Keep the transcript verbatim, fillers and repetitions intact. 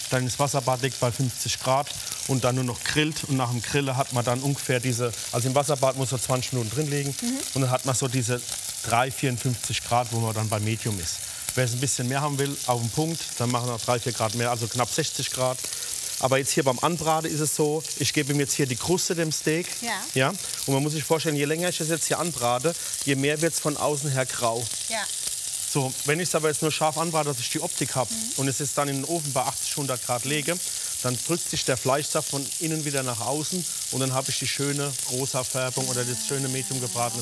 dann das Wasserbad liegt bei fünfzig Grad und dann nur noch grillt. Und nach dem Grillen hat man dann ungefähr diese, also im Wasserbad muss man zwanzig Minuten drin liegen mhm. und dann hat man so diese drei, vierundfünfzig Grad, wo man dann bei Medium ist. Wer es ein bisschen mehr haben will, auf den Punkt, dann machen wir drei, vier Grad mehr, also knapp sechzig Grad. Aber jetzt hier beim Anbraten ist es so, ich gebe ihm jetzt hier die Kruste dem Steak. Ja. Ja? Und man muss sich vorstellen, je länger ich das jetzt hier anbrate, je mehr wird es von außen her grau. Ja. So, wenn ich es aber jetzt nur scharf anbrate, dass ich die Optik habe mhm. und es jetzt dann in den Ofen bei achtzig, hundert Grad lege, dann drückt sich der Fleischsaft von innen wieder nach außen und dann habe ich die schöne rosa Färbung oder das schöne Medium gebratene